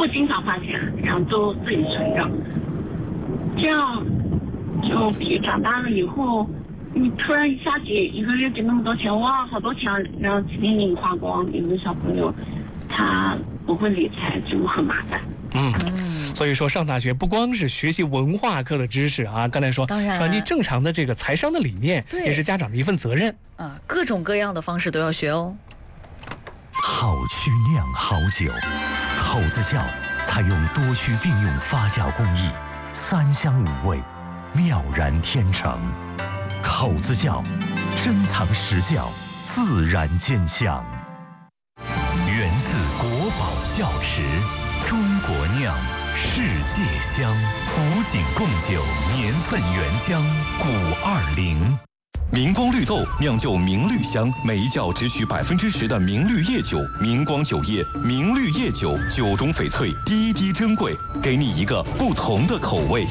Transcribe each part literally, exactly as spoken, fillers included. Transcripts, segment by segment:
不经常花钱，然后都自己存着，这样就比长大了以后，你突然一下给一个月给那么多钱，哇，好多钱，然后轻易花光。有的小朋友他不会理财，就很麻烦。 嗯，所以说上大学不光是学习文化课的知识啊，刚才说传递正常的这个财商的理念，也是家长的一份责任啊，各种各样的方式都要学哦。 好曲酿好酒，口子窖采用多区并用发酵工艺，三香五味，妙然天成。口子窖，珍藏实窖，自然见香。源自国宝窖池，中国酿，世界香。古井贡酒年份原浆，古二零。 明光绿豆酿就明绿香，每一窖只取百分之十的明绿叶酒。明光酒业，明绿叶酒，酒中翡翠，滴滴珍贵，给你一个不同的口味。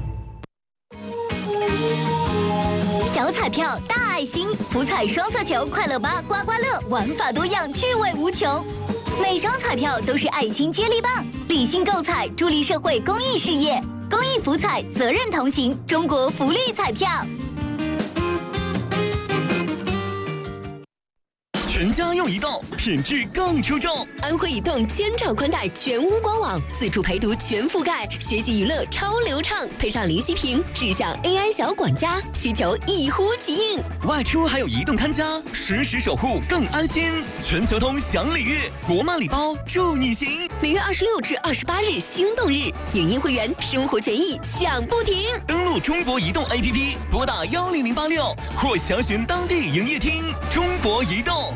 小彩票大爱心，福彩双色球快乐吧刮刮乐，玩法多样，趣味无穷。每张彩票都是爱心接力棒，理性购彩，助力社会公益事业。公益福彩，责任同行，中国福利彩票。 全家用移动，品质更出众。 安徽移动千兆宽带全屋官网，自助陪读全覆盖，学习娱乐超流畅，配上零息屏，智享 A I 小管家，需求一呼即应。 外出还有移动看家，实时守护更安心。全球通享礼遇，国漫礼包助你行。 每月二十六至二十八日心动日，影音会员生活权益享不停。 登录中国移动 A P P， 拨打幺零零八六或详询当地营业厅。中国移动。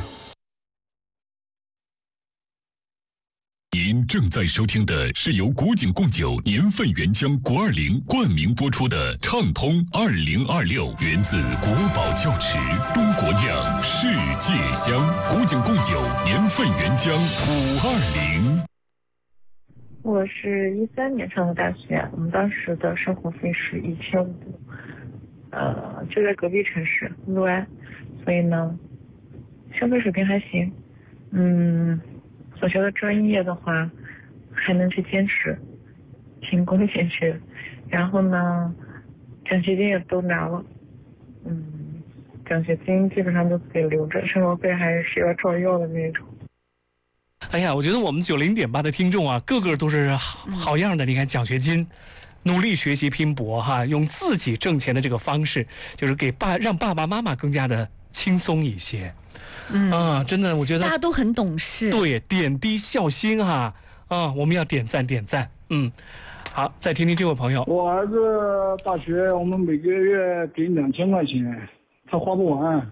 您正在收听的是由古井贡酒年份原浆国二零冠名播出的畅通二零二六，源自国宝窖池，中国酿，世界香。古井贡酒年份原浆五二零。 我是一三年上的大学，我们当时的生活费是一千五，呃，就在隔壁城市六安，所以呢，消费水平还行，嗯。所学的专业的话，还能去坚持，勤工俭学，然后呢，奖学金也都拿了，嗯，奖学金基本上都自己留着，生活费还是要照要的那种。 哎呀，我觉得我们九零点八的听众啊，个个都是好好样的。你看奖学金，努力学习拼搏哈，用自己挣钱的这个方式，就是给爸让爸爸妈妈更加的轻松一些。嗯啊，真的，我觉得大家都很懂事。 对，点滴孝心哈啊，我们要点赞点赞。嗯，好，再听听这位朋友。 我儿子大学，我们每个月给两千块钱，他花不完。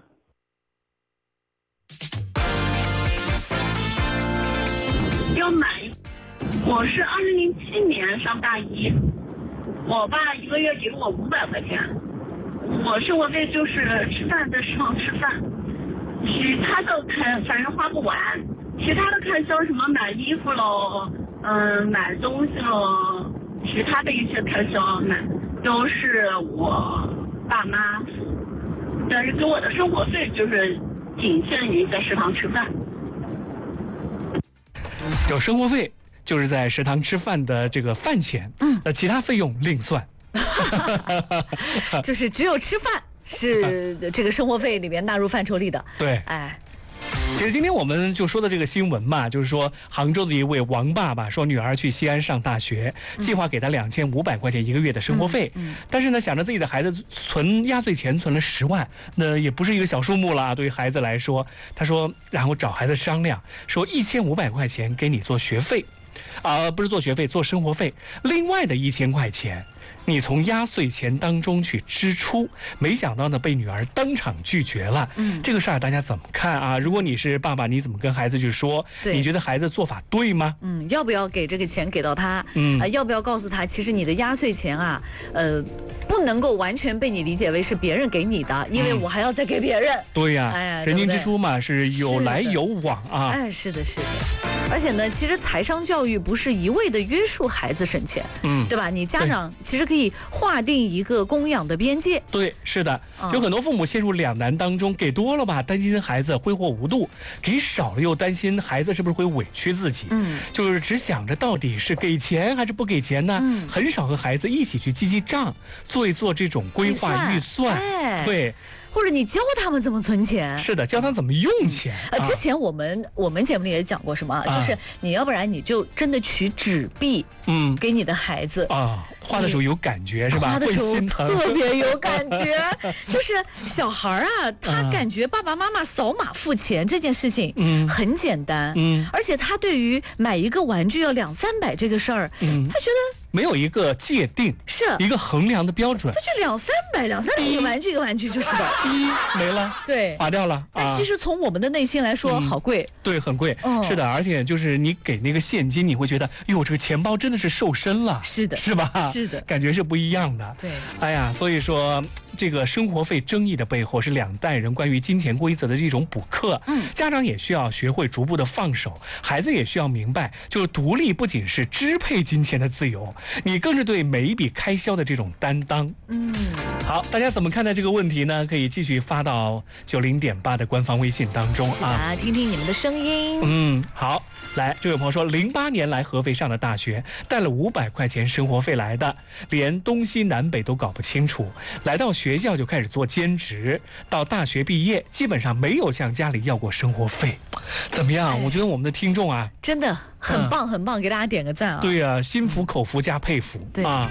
要买，我是二零零七年上大一，我爸一个月给我五百块钱，我生活费就是吃饭在食堂吃饭。其他的开反正花不完，其他的开销什么买衣服喽，嗯，买东西喽，其他的一些开销买都是我爸妈付，但是给我的生活费就是仅限于在食堂吃饭。 有生活费就是在食堂吃饭的这个饭钱，嗯，那其他费用另算， 就是只有吃饭。是这个生活费里面纳入范畴里的。 对， 哎， 其实今天我们就说的这个新闻嘛，就是说杭州的一位王爸爸说女儿去西安上大学，计划给她两千五百块钱一个月的生活费，嗯嗯、但是呢，想着自己的孩子存压岁钱存了十万，那也不是一个小数目了，对于孩子来说，他说，然后找孩子商量，说一千五百块钱给你做学费，啊、呃，不是做学费，做生活费，另外的一千块钱。你从压岁钱当中去支出，没想到呢被女儿当场拒绝了。嗯，这个事儿大家怎么看啊？如果你是爸爸，你怎么跟孩子去说？你觉得孩子做法对吗？ 嗯，要不要给这个钱给到他？嗯、呃，要不要告诉他，其实你的压岁钱啊，呃，不能够完全被你理解为是别人给你的，因为我还要再给别人。 嗯、对呀、啊，哎，人情支出嘛是有来有往啊。 哎，是的，是的。而且呢，其实财商教育不是一味的约束孩子省钱，嗯，对吧？你家长其实可以以划定一个供养的边界。 对，是的，有很多父母陷入两难当中，给多了吧，担心孩子挥霍无度；给少了又担心孩子是不是会委屈自己。嗯，就是只想着到底是给钱还是不给钱呢？嗯，很少和孩子一起去记记账，做一做这种规划预算。 哎， 对。 或者你教他们怎么存钱， 是的，教他怎么用钱。 呃，之前我们、啊、我们节目里也讲过什么，啊、就是你要不然你就真的取纸币，嗯，给你的孩子啊，画的时候有感觉是吧？ 画的时候特别有感觉，就是小孩啊，他感觉爸爸妈妈扫码付钱这件事情，嗯，很简单，嗯，而且他对于买一个玩具要两三百这个事儿，嗯，他觉得。 没有一个界定， 是一个衡量的标准。 他就两三百，两三百一个玩具，一个玩具就是的， 第一没了， 对， 划掉了。 但其实从我们的内心来说，好贵， 对，很贵，是的。而且就是你给那个现金，你会觉得，哟，这个钱包真的是瘦身了， 是的， 是吧？ 是的， 感觉是不一样的。 对， 哎呀，所以说这个生活费争议的背后，是两代人关于金钱规则的一种补课。嗯，家长也需要学会逐步的放手，孩子也需要明白，就是独立不仅是支配金钱的自由，你更是对每一笔开销的这种担当。嗯，好，大家怎么看待这个问题呢？可以继续发到九零点八的官方微信当中啊， 听听你们的声音。 嗯，好，来，这位朋友说，零八年来合肥上的大学，带了五百块钱生活费来的，连东西南北都搞不清楚，来到学校就开始做兼职，到大学毕业基本上没有向家里要过生活费。怎么样？哎、我觉得我们的听众啊， 真的很棒，嗯、很棒，给大家点个赞啊！ 对啊，心服口服加佩服，对啊。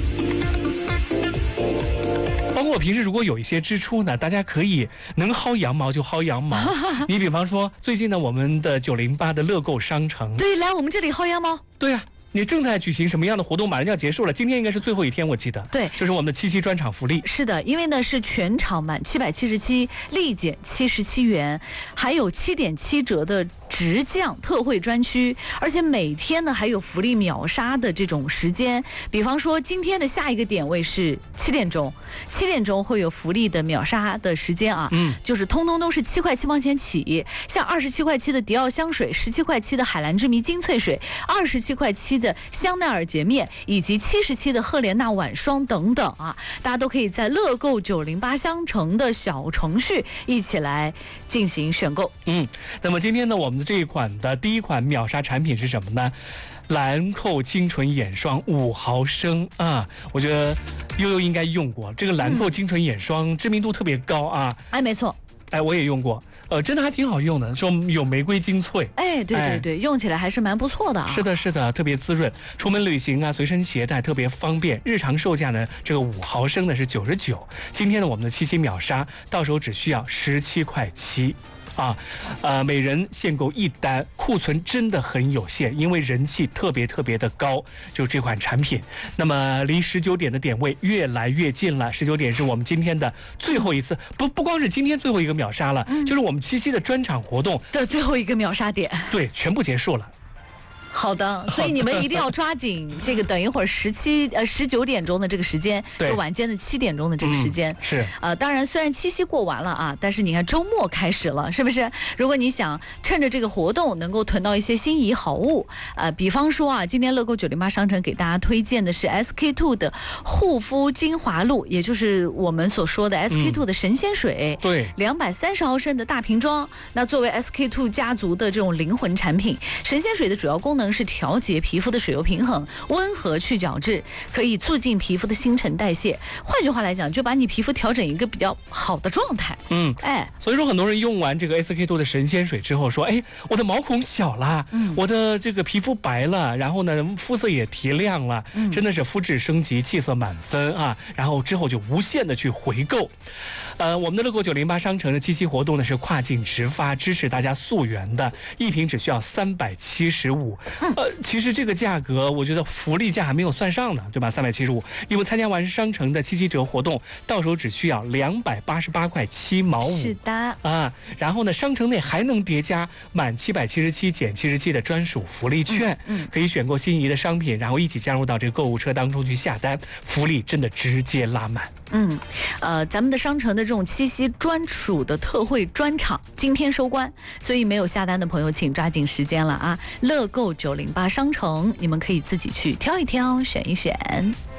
包括我平时如果有一些支出呢，大家可以能薅羊毛就薅羊毛。你比方说，最近呢，我们的九零八的乐购商城， 对，来我们这里薅羊毛。 对啊。你正在举行什么样的活动？马上要结束了，今天应该是最后一天，我记得。 对， 就是我们的七夕专场福利。 是的，因为呢是全场满七百七十七，立减七十七元，还有七点七折的直降特惠专区，而且每天呢还有福利秒杀的这种时间。比方说今天的下一个点位是七点钟，七点钟会有福利的秒杀的时间啊，嗯，就是通通都是七块七毛钱起，像二十七块七的迪奥香水，十七块七的海蓝之谜精粹水，二十七块七的香奈儿洁面，以及七十七的赫莲娜晚霜等等啊，大家都可以在乐购九零八商城的小程序一起来进行选购。 嗯，那么今天呢，我们的这一款的第一款秒杀产品是什么呢？兰蔻精纯眼霜五毫升啊，我觉得悠悠应该用过这个兰蔻精纯眼霜，知名度特别高啊。 哎，没错。 哎，我也用过，呃，真的还挺好用的，说有玫瑰精粹。 哎，对对对，哎、用起来还是蛮不错的啊。 是的，是的，特别滋润，出门旅行啊，随身携带特别方便。日常售价呢，这个五毫升的是九十九，今天呢我们的七夕秒杀，到时候只需要十七块七。啊，呃，每人限购一单，库存真的很有限，因为人气特别特别的高，就这款产品。那么离十九点的点位越来越近了，十九点是我们今天的最后一次，不不光是今天最后一个秒杀了，嗯、就是我们七夕的专场活动的最后一个秒杀点， 对，全部结束了。 好的，所以你们一定要抓紧这个，等一会儿十七呃十九点钟的这个时间，就晚间的七点钟的这个时间、 嗯、是呃，当然虽然七夕过完了啊，但是你看周末开始了，是不是？如果你想趁着这个活动能够囤到一些心仪好物，呃，比方说啊，今天乐购九零八商城给大家推荐的是 S K two 的护肤精华露，也就是我们所说的 S K two 的神仙水， 嗯、对， 两百三十毫升的大瓶装。那作为 S K two 家族的这种灵魂产品，神仙水的主要功能是调节皮肤的水油平衡，温和去角质，可以促进皮肤的新陈代谢。换句话来讲，就把你皮肤调整一个比较好的状态。 嗯，哎，所以说很多人用完这个 S K two 的神仙水之后说，哎，我的毛孔小了，嗯，我的这个皮肤白了，然后呢，肤色也提亮了，嗯、真的是肤质升级，气色满分啊。然后之后就无限的去回购。呃，我们的乐购九零八商城的七夕活动呢是跨境直发，支持大家溯源的，一瓶只需要三百七十五。呃，其实这个价格我觉得福利价还没有算上呢，对吧？三百七十五，因为参加完商城的七七折活动，到时候只需要两百八十八块七毛五。 是的啊，然后呢，商城内还能叠加满七百七十七减七十七的专属福利券，嗯，嗯可以选购心仪的商品，然后一起加入到这个购物车当中去下单，福利真的直接拉满。 嗯，呃，咱们的商城的这种七夕专属的特惠专场今天收官，所以没有下单的朋友请抓紧时间了啊！乐购九零八商城，你们可以自己去挑一挑，选一选。